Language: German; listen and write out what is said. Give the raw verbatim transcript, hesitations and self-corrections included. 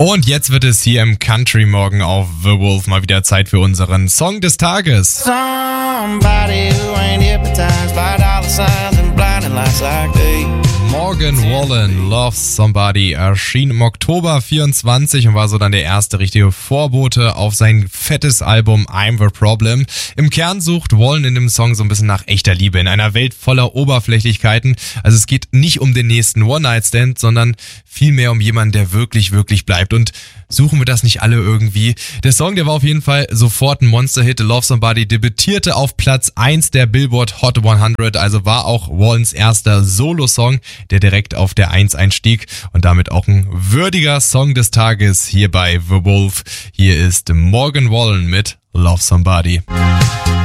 Und jetzt wird es hier im Country Morgen auf The Wolf mal wieder Zeit für unseren Song des Tages. Somebody who ain't hypnotized by dollar signs and blinding lights like they. Morgan Wallen, Love Somebody, erschien im Oktober vierundzwanzig und war so dann der erste richtige Vorbote auf sein fettes Album I'm the Problem. Im Kern sucht Wallen in dem Song so ein bisschen nach echter Liebe in einer Welt voller Oberflächlichkeiten. Also es geht nicht um den nächsten One-Night-Stand, sondern vielmehr um jemanden, der wirklich, wirklich bleibt. Und suchen wir das nicht alle irgendwie? Der Song, der war auf jeden Fall sofort ein Monster-Hit. Love Somebody debütierte auf Platz eins der Billboard Hot hundert, also war auch Wallens erster Solo-Song, der direkt auf der eins einstieg und damit auch ein würdiger Song des Tages hier bei The Wolf. Hier ist Morgan Wallen mit Love Somebody.